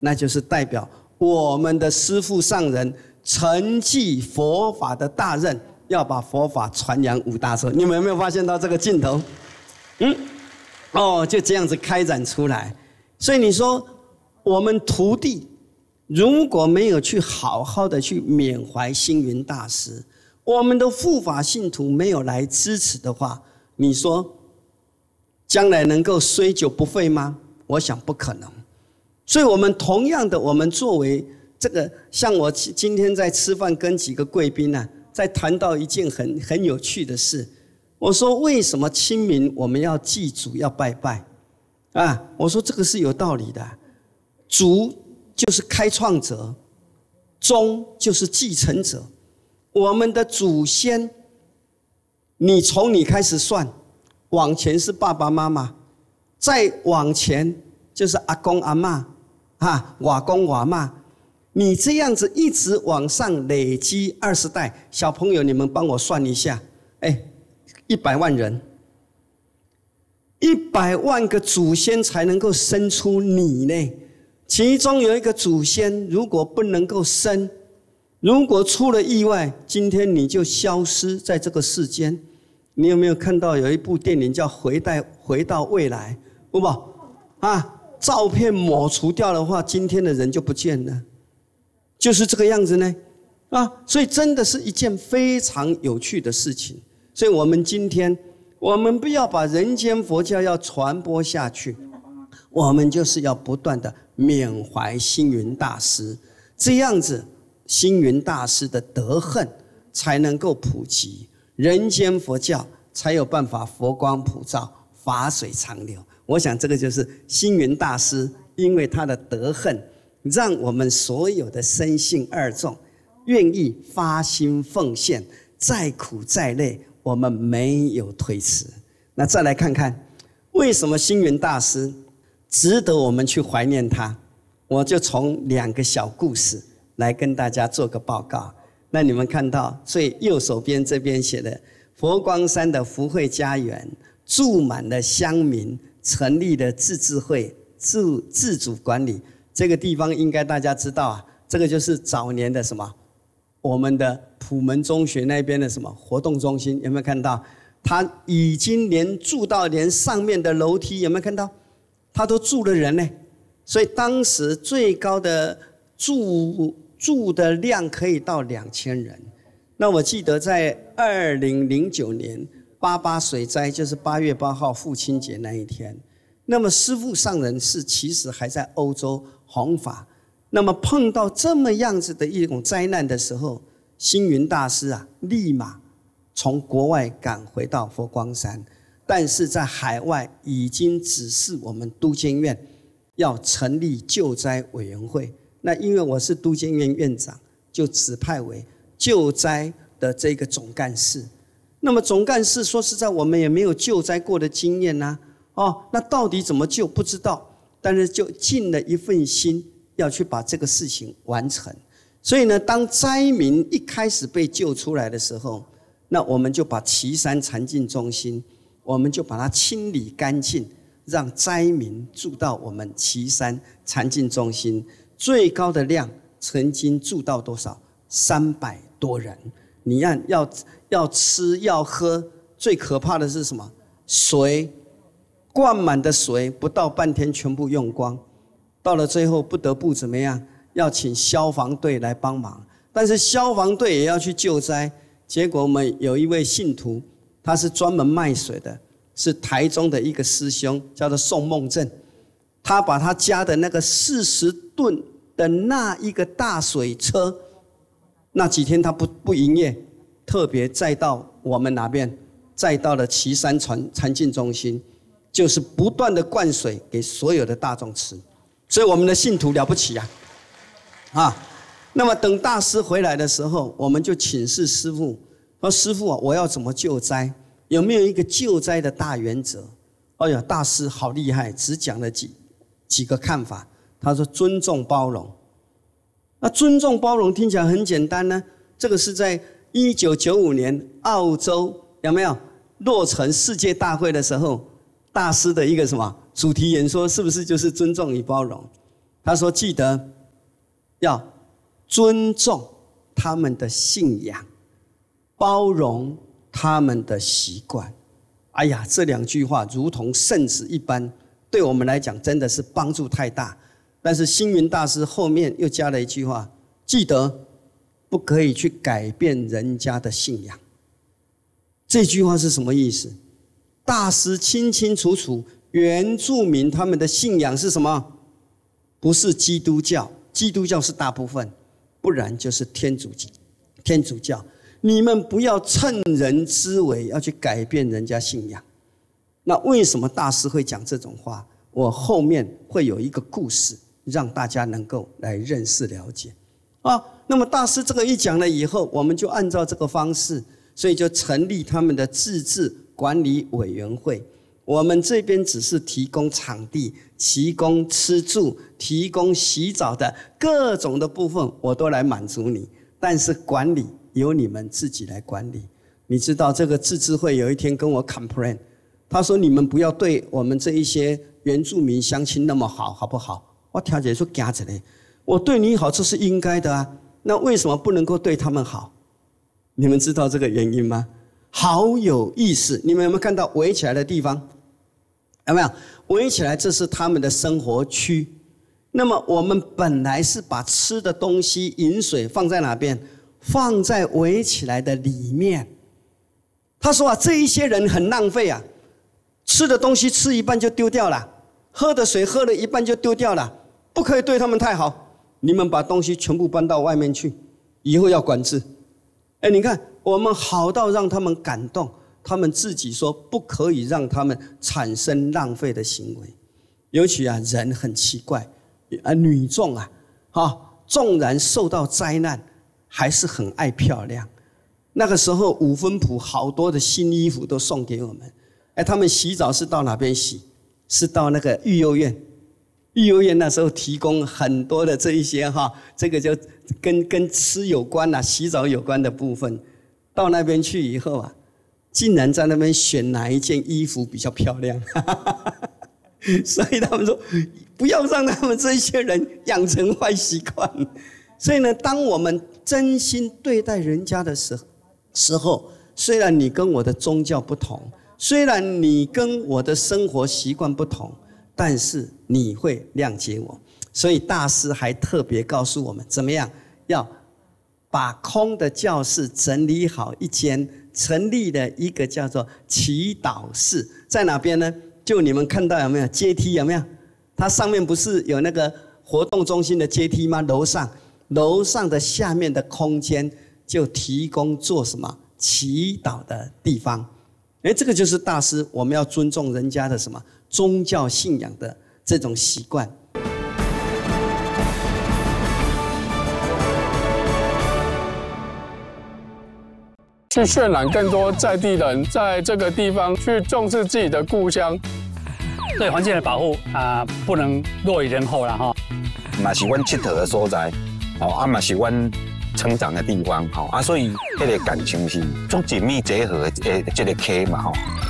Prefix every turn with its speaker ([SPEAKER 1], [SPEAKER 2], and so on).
[SPEAKER 1] 那就是代表我们的师父上人承继佛法的大任，要把佛法传扬五大洲。你们有没有发现到这个镜头？就这样子开展出来。所以你说我们徒弟如果没有去好好的去缅怀星云大师，我们的护法信徒没有来支持的话，你说将来能够虽久不废吗？我想不可能。所以我们同样的，我们作为这个，像我今天在吃饭跟几个贵宾在谈到一件很有趣的事。我说为什么清明我们要祭祖要拜拜我说这个是有道理的。祖就是开创者，宗就是继承者。我们的祖先，你从你开始算，往前是爸爸妈妈，再往前就是阿公阿嬷外公外嬷，你这样子一直往上累积20代，小朋友你们帮我算一下，100万人，100万个祖先才能够生出你呢。其中有一个祖先如果不能够生，如果出了意外，今天你就消失在这个世间。你有没有看到有一部电影叫《回到未来》？照片抹除掉的话，今天的人就不见了，就是这个样子呢。所以真的是一件非常有趣的事情。所以我们今天，我们不要把人间佛教要传播下去，我们就是要不断的缅怀星云大师，这样子星云大师的德行才能够普及，人间佛教才有办法佛光普照，法水长流。我想这个就是星云大师因为他的德行，让我们所有的深信二众愿意发心奉献，再苦再累我们没有推迟。那再来看看为什么星云大师值得我们去怀念他，我就从2个小故事来跟大家做个报告。那你们看到最右手边这边写的佛光山的福慧家园住满了乡民，成立了自治会自主管理。这个地方应该大家知道这个就是早年的什么，我们的普门中学那边的什么活动中心，有没有看到？他已经住到连上面的楼梯，有没有看到？他都住了人呢。所以当时最高的住的量可以到2000人。那我记得在2009年88水灾，就是8月8号父亲节那一天，那么师父上人是其实还在欧洲弘法，那么碰到这么样子的一种灾难的时候，星云大师立马从国外赶回到佛光山，但是在海外已经指示我们都监院要成立救灾委员会。那因为我是都监院院长，就指派为救灾的这个总干事。那么总干事说实在我们也没有救灾过的经验那到底怎么救不知道，但是就尽了一份心要去把这个事情完成。所以呢，当灾民一开始被救出来的时候，那我们就把旗山禅净中心，我们就把它清理干净，让灾民住到我们旗山禅净中心。最高的量曾经住到多少？300多人。你看要吃要喝，最可怕的是什么？水，灌满的水不到半天全部用光，到了最后不得不怎么样？要请消防队来帮忙，但是消防队也要去救灾。结果我们有一位信徒，他是专门卖水的，是台中的一个师兄，叫做宋梦正。他把他家的那个40吨的那一个大水车，那几天他不营业，特别载到我们哪边？载到了旗山禅净中心，就是不断的灌水给所有的大众吃。所以我们的信徒了不起那么等大师回来的时候，我们就请示师父，说师父我要怎么救灾？有没有一个救灾的大原则？哎呀，大师好厉害，只讲了几个看法。他说尊重包容。那尊重包容听起来很简单呢，这个是在1995年澳洲有没有落成世界大会的时候，大师的一个什么主题演说，是不是就是尊重与包容？ 他说记得要尊重他们的信仰，包容他们的习惯。哎呀，这2句话如同圣旨一般，对我们来讲真的是帮助太大。但是星云大师后面又加了一句话，记得不可以去改变人家的信仰。这句话是什么意思？大师清清楚楚，原住民他们的信仰是什么？不是基督教，基督教是大部分，不然就是天主教。你们不要趁人之危要去改变人家信仰。那为什么大师会讲这种话？我后面会有一个故事，让大家能够来认识了解。那么大师这个一讲了以后，我们就按照这个方式，所以就成立他们的自治管理委员会。我们这边只是提供场地，提供吃住，提供洗澡的各种的部分，我都来满足你。但是管理由你们自己来管理。你知道这个自治会有一天跟我 complain， 他说你们不要对我们这一些原住民乡亲那么好，好不好？我听起来说惊一下，我对你好这是应该的啊，那为什么不能够对他们好？你们知道这个原因吗？好有意思，你们有没有看到围起来的地方？有没有？围起来，这是他们的生活区。那么我们本来是把吃的东西、饮水放在哪边？放在围起来的里面。他说这一些人很浪费啊，吃的东西吃一半就丢掉了，喝的水喝了一半就丢掉了，不可以对他们太好。你们把东西全部搬到外面去，以后要管制。你看我们好到让他们感动，他们自己说不可以让他们产生浪费的行为。尤其人很奇怪，女众纵然受到灾难，还是很爱漂亮。那个时候5分埔好多的新衣服都送给我们。他们洗澡是到哪边洗？是到那个育幼院。育幼院那时候提供很多的这一些这个就跟吃有关洗澡有关的部分。到那边去以后竟然在那边选哪一件衣服比较漂亮。所以他们说不要让他们这些人养成坏习惯。所以呢，当我们真心对待人家的时候，虽然你跟我的宗教不同，虽然你跟我的生活习惯不同，但是你会谅解我。所以大师还特别告诉我们怎么样要把空的教室整理好一间，成立了一个叫做祈祷室。在哪边呢？就你们看到有没有阶梯？有没有？它上面不是有那个活动中心的阶梯吗？楼上的下面的空间就提供做什么祈祷的地方。这个就是大师我们要尊重人家的什么宗教信仰的这种习惯。
[SPEAKER 2] 去渲染更多在地人在这个地方去重视自己的故乡。
[SPEAKER 3] 对环境的保护不能落于人后啦哈。
[SPEAKER 4] 嘛是阮佚佗的所在，嘛是阮成长的地方，所以迄个感情是足紧密结合的这个溪嘛